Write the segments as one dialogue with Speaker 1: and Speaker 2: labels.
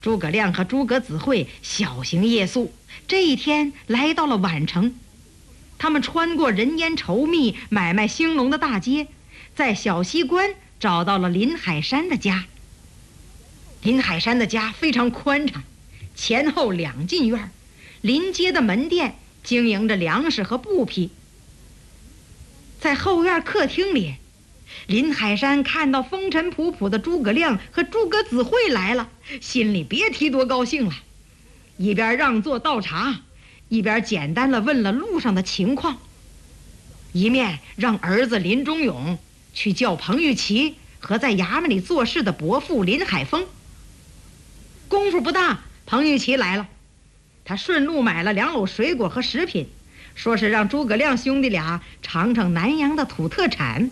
Speaker 1: 诸葛亮和诸葛子慧小行夜宿，这一天来到了宛城。他们穿过人烟稠密、买卖兴隆的大街，在小西关找到了林海山的家。林海山的家非常宽敞，前后2进院，临街的门店经营着粮食和布匹。在后院客厅里，林海山看到风尘仆仆的诸葛亮和诸葛子慧来了，心里别提多高兴了，一边让座倒茶，一边简单地问了路上的情况，一面让儿子林中勇去叫彭玉琪和在衙门里做事的伯父林海峰。功夫不大，彭玉琪来了，他顺路买了2篓水果和食品，说是让诸葛亮兄弟俩尝尝南阳的土特产。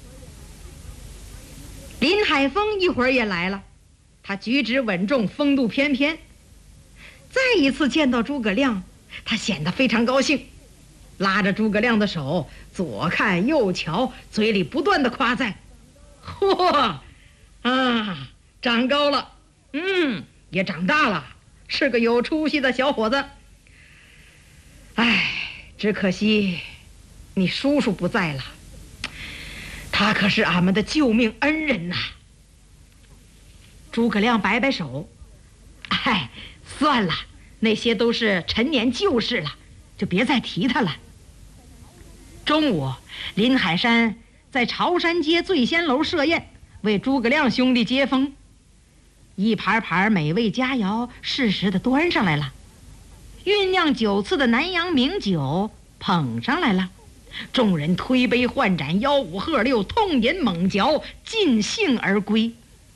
Speaker 1: 林海峰一会儿也来了，他举止稳重，风度翩翩。再一次见到诸葛亮，他显得非常高兴，拉着诸葛亮的手左看右瞧，嘴里不断的夸赞：嚯啊，长高了，也长大了，是个有出息的小伙子。哎，只可惜你叔叔不在了，他可是俺们的救命恩人呐。诸葛亮摆摆手：哎，算了，那些都是陈年旧事了，就别再提他了。中午，林海山在朝山街醉仙楼设宴，为诸葛亮兄弟接风。一盘盘美味佳肴适时的端上来了，酝酿9次的南阳名酒捧上来了，众人推杯换盏，吆五喝六，痛饮猛嚼，尽兴而归。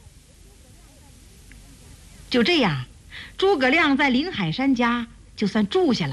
Speaker 1: 就这样，诸葛亮在林海山家就算住下了。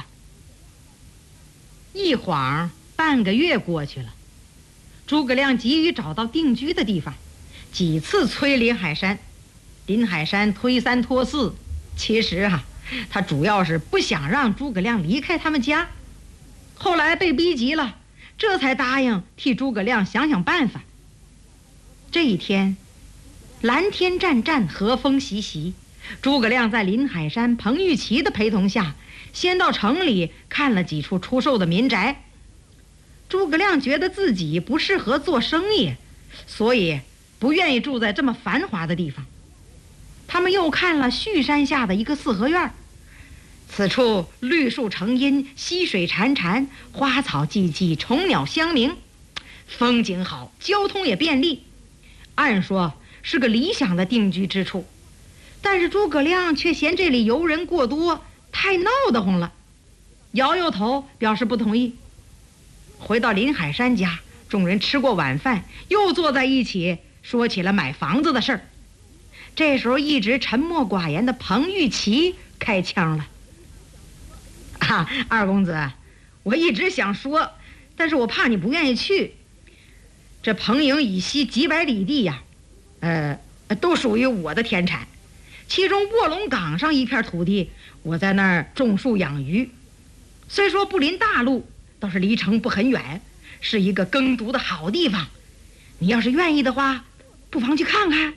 Speaker 1: 一晃半个月过去了，诸葛亮急于找到定居的地方，几次催林海山。林海山推3拖4，其实他主要是不想让诸葛亮离开他们家。后来被逼急了，这才答应替诸葛亮想想办法。这一天，蓝天湛湛，和风习习，诸葛亮在林海山、彭玉琪的陪同下，先到城里看了几处出售的民宅。诸葛亮觉得自己不适合做生意，所以不愿意住在这么繁华的地方。他们又看了旭山下的一个4合院，此处绿树成荫，溪水潺潺，花草萋萋，虫鸟相鸣，风景好，交通也便利，按说是个理想的定居之处。但是诸葛亮却嫌这里游人过多，太闹得慌了，摇摇头表示不同意。回到林海山家，众人吃过晚饭，又坐在一起说起了买房子的事儿。这时候一直沉默寡言的彭玉琪开腔了：二公子，我一直想说，但是我怕你不愿意去。这彭营以西几百里地呀，都属于我的田产，其中卧龙岗上一片土地，我在那儿种树养鱼，虽说不临大路，倒是离城不很远，是一个耕读的好地方。你要是愿意的话，不妨去看看。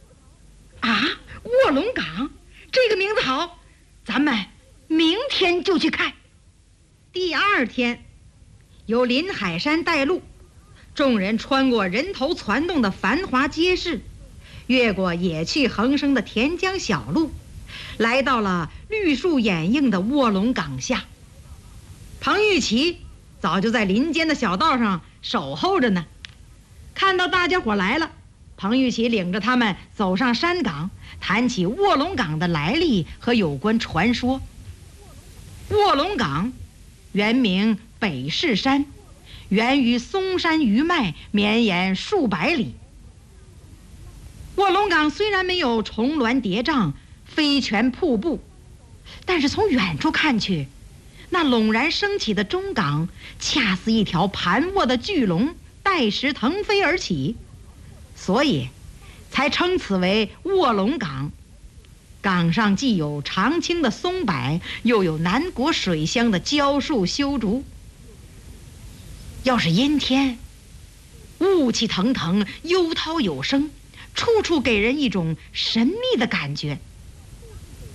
Speaker 1: 卧龙岗，这个名字好，咱们明天就去看。第2天，由林海山带路，众人穿过人头攒动的繁华街市，越过野趣横生的田江小路，来到了绿树掩映的卧龙岗下。彭玉琪早就在林间的小道上守候着呢，看到大家伙来了，彭玉琪领着他们走上山岗，谈起卧龙岗的来历和有关传说。卧龙岗原名北势山，源于嵩山余脉，绵延数百里。卧龙岗虽然没有重峦叠嶂、飞泉瀑布，但是从远处看去，那陡然升起的中岗恰似一条盘卧的巨龙，带石腾飞而起，所以才称此为卧龙岗。岗上既有常青的松柏，又有南国水乡的蕉树修竹。要是阴天，雾气腾腾，幽涛有声，处处给人一种神秘的感觉。